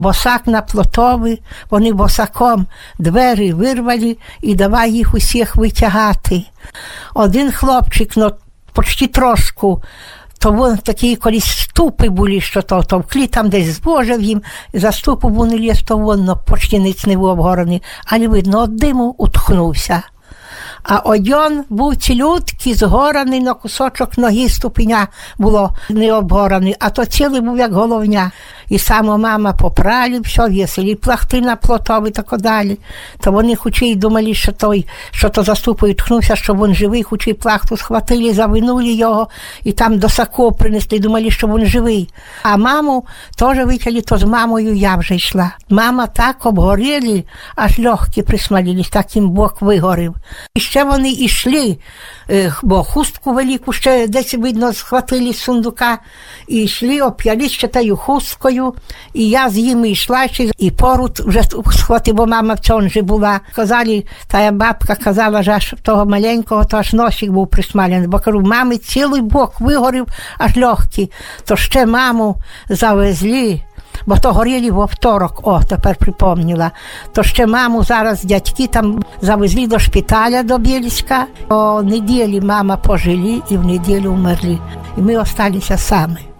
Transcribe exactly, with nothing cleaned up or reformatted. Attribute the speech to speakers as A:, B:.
A: Босак на плотові, вони босаком двері вирвали і давай їх усіх витягати. Один хлопчик, ну, почти трошку, то вон такі колись ступи були, що то товкли, там десь збожив їм, за ступу вони ліз, то вон, ну, почти ниць не був обгорений, але видно, від диму утхнувся. А один був цілюткий, згораний на кусочок ноги, ступеня було не обгораний, а то цілий був як головня. І сама мама попрали, все, веселі плахти на плотові і так далі. То вони хоч і думали, що той, що то за ступою ткнувся, що він живий, хоч і плахту схватили, завинули його, і там до саку принесли, думали, що він живий. А маму теж витягли, то з мамою я вже йшла. Мама так обгоріли, аж легкі присмалились, так їм бок вигорів. І ще вони йшли, бо хустку велику ще десь, видно, схватили з сундука, і йшли, оп'ялись ще тою хусткою, і я з ними йшла, і поруд вже схватив, бо мама в цьому вже була. Казали, та бабка казала, що аж того маленького, то аж носик був присмалений, бо кажу, мами цілий бок вигорів, аж легкий, то ще маму завезли, бо то горіли во второк, о, тепер припомнила. То ще маму зараз дядьки там завезли до шпиталя, до Бєльська. О неділі мама пожили і в неділю вмерли. І ми осталися самі.